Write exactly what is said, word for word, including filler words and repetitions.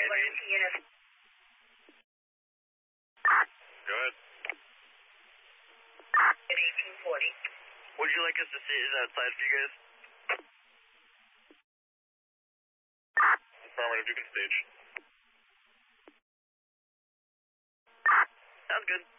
emergency unit. Go ahead. At eighteen forty. Would you like us to sit outside for you guys? Affirmative, you can stage. Sounds good.